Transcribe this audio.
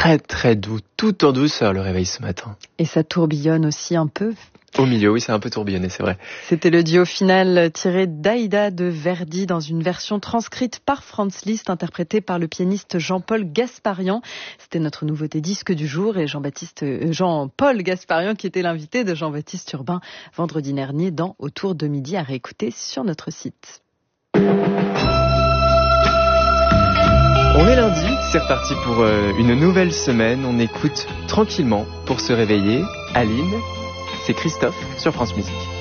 très très doux, tout en douceur le réveil ce matin. Et ça tourbillonne aussi un peu. Au milieu, oui, c'est un peu tourbillonné, c'est vrai. C'était le duo final tiré d'Aïda de Verdi dans une version transcrite par Franz Liszt, interprétée par le pianiste Jean-Paul Gasparian. C'était notre nouveauté disque du jour et Jean-Paul Gasparian qui était l'invité de Jean-Baptiste Urbain vendredi dernier dans Autour de midi à réécouter sur notre site. On est lundi, c'est reparti pour une nouvelle semaine. On écoute tranquillement pour se réveiller. Aline, c'est Christophe sur France Musique.